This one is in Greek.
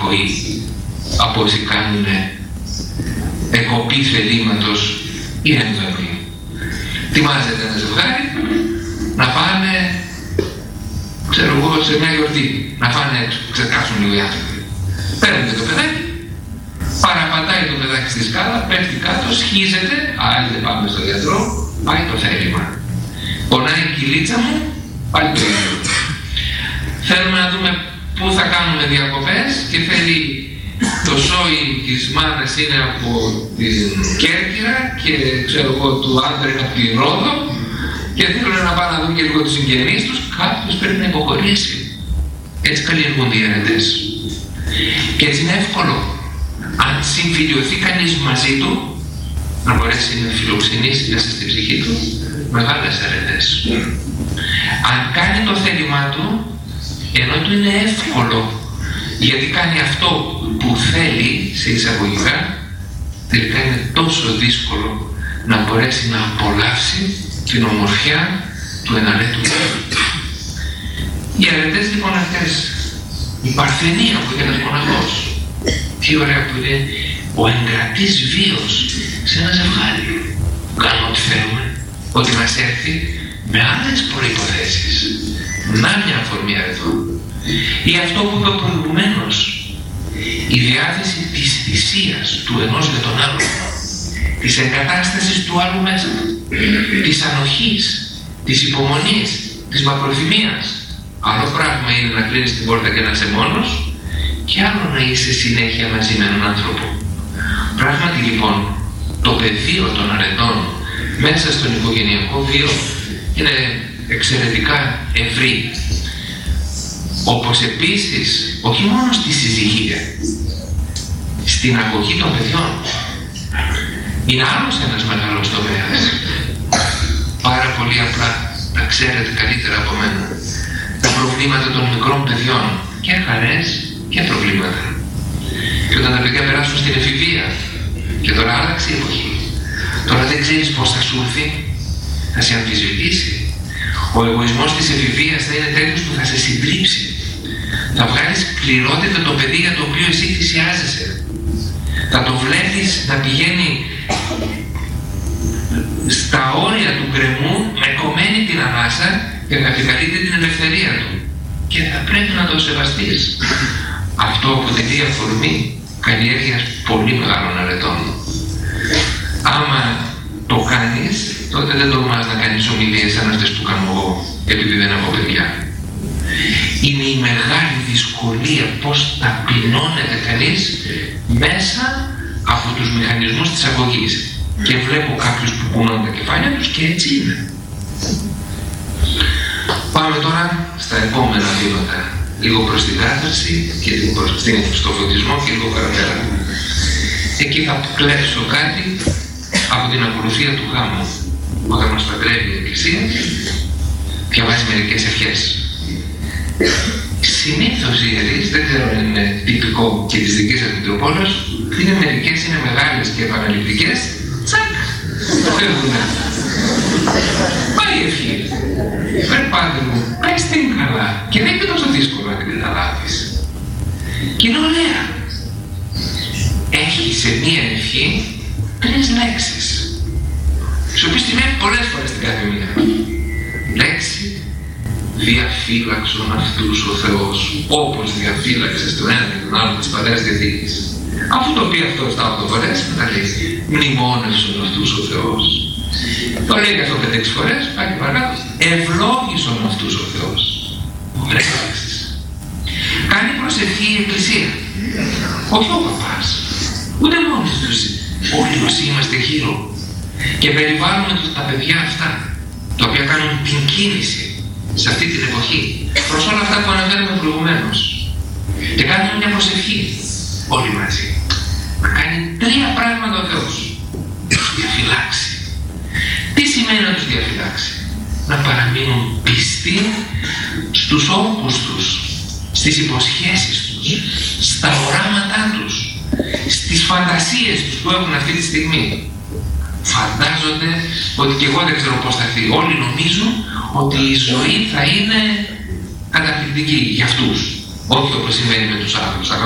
ακοή από όσοι κάνουν εκοπή θελήματος ή έμβολη. Ετοιμάζεται ένα ζευγάρι να πάνε, ξέρω εγώ, σε μια γιορτή, να πάνε έξω, ξεκάσουν λίγο οι άνθρωποι. Παίρνετε το παιδάκι, παραπατάει το παιδάκι στη σκάλα, πέφτει κάτω, σχίζεται, άλλοι δεν πάμε στο γιατρό, πάει το θέλημα. Πονάει η κοιλίτσα μου, πάλι το ίδιο. Θέλουμε να δούμε πού θα κάνουμε διακοπές και θέλει το σόι της μάνας είναι από την Κέρκυρα και ξέρω εγώ του άντρα είναι από την Ρόδο και θέλουν να πάνε να δουν και λίγο τους συγγενείς τους. Κάποιος πρέπει να υποχωρήσει. Έτσι καλλιεργούνται οι αιρετές. Και έτσι είναι εύκολο, αν συμφιλιωθεί κανείς μαζί του, να μπορέσει να φιλοξενήσει μέσα στην ψυχή του μεγάλες αιρετές. Αν κάνει το θέλημά του, ενώ του είναι εύκολο, γιατί κάνει αυτό που θέλει, σε εισαγωγικά, τελικά είναι τόσο δύσκολο να μπορέσει να απολαύσει την ομορφιά του εναλέτου. Οι αιρετές λοιπόν αυτές, η παρθενία που είναι ένας μοναχός, τι ωραία που είναι ο εγκρατής βίος σε ένα ζευγάρι. Κάνουμε ό,τι θέλουμε, ό,τι μας έρθει, με άλλες προϋποθέσεις. Να μια αφορμή εδώ. Ή αυτό που είπα προηγουμένως, η διάθεση της θυσίας του ενός για τον άλλον, της εγκατάστασης του άλλου μέσα, της ανοχής, της υπομονής, της μακροθυμίας. Άλλο πράγμα είναι να κλείνεις την πόρτα και να είσαι μόνος και άλλο να είσαι συνέχεια μαζί με έναν άνθρωπο. Πράγματι λοιπόν το πεδίο των αρετών μέσα στον οικογενειακό βίο είναι εξαιρετικά ευρύ. Όπως επίσης όχι μόνο στη συζυγία, στην αγωγή των παιδιών είναι άλλος ένας μεγάλος τομέας. Πάρα πολύ απλά, τα ξέρετε καλύτερα από μένα, τα προβλήματα των μικρών παιδιών, και χαρές και προβλήματα. Και όταν τα παιδιά περάσουν στην εφηβεία, και τώρα άλλαξε η εποχή, τώρα δεν ξέρεις πώς θα σου έρθει, θα σε αμφισβητήσει. Ο εγωισμός της εφηβείας θα είναι τέτοιος που θα σε συντρίψει. Θα βγάλεις σκληρότητα το παιδί για το οποίο εσύ θυσιάζεσαι. Θα το βλέπεις να πηγαίνει στα όρια του γκρεμού με κομμένη την ανάσα και να επικαλείται την ελευθερία του. Και θα πρέπει να το σεβαστείς. Αυτό αποτελεί αφορμή καλλιέργειας πολύ μεγάλων αρετών. Άμα το κάνεις, τότε δεν τολμάς να κάνεις ομιλίες σαν αυτές που κάνω εγώ, επειδή δεν έχω παιδιά. Είναι η μεγάλη δυσκολία πώς ταπεινώνεται κανείς μέσα από τους μηχανισμούς της αγωγής. Και βλέπω κάποιους που κουνούν τα κεφάλια τους και έτσι είναι. Πάμε τώρα στα επόμενα βήματα, λίγο προς την κάθαρση και στο φωτισμό και λίγο παραπέρα. Εκεί θα κλέψω κάτι από την ακολουθία του γάμου. Όταν μας παντρεύει η Εκκλησία, διαβάζει μερικές ευχές. Συνήθως οι ιερείς, δεν ξέρω αν είναι τυπικό και της δικής σας Μητροπόλεως, είναι μερικές είναι μεγάλες και επαναληπτικές, τσακ, φεύγουνε. Πάει η ευχή. Βρε Πάτερ μου, πες την καλά και δεν είναι τόσο δύσκολο να την καταλάβεις. Και είναι ωραία. Έχει σε μία ευχή 3 λέξεις, τις οποίες τη λέει πολλές φορές την κάθε μία. Λέξη, διαφύλαξον αυτούς ο Θεός, όπως διαφύλαξε τον ένα και τον άλλο της Παλαιάς Διαθήκης. Αφού το πει αυτό στα 8 φορές, μετά λέει μνημόνευσον αυτούς ο Θεός. Το λέει και αυτό 5-6 φορές, πάει και παρακάτω. Ευλόγησον αυτούς ο Θεός. Ωραίες λέξεις. Κάνει προσευχή η Εκκλησία. Όχι ο παπάς, ούτε μόνοι τους. Όλοι όσοι είμαστε γύρω και περιβάλλουμε τα παιδιά αυτά, τα οποία κάνουν την κίνηση σε αυτή την εποχή, προς όλα αυτά που αναφέραμε προηγουμένως. Και κάνουμε μια προσευχή όλοι μαζί. Να κάνει 3 πράγματα ο Θεός. Να τους διαφυλάξει. Τι σημαίνει να τους διαφυλάξει? Να παραμείνουν πιστοί στους όγκους τους, στις υποσχέσεις τους, στα οράματά τους, στις φαντασίες τους που έχουν αυτή τη στιγμή. Φαντάζονται ότι και εγώ δεν ξέρω πώς θα έρθει. Όλοι νομίζουν ότι η ζωή θα είναι καταπληκτική για αυτούς. Όχι όπως συμβαίνει με τους άλλους.